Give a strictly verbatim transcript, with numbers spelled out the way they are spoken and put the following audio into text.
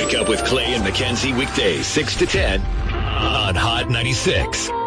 Wake up with Clay and Mackenzie weekdays six to ten on Hot ninety-six.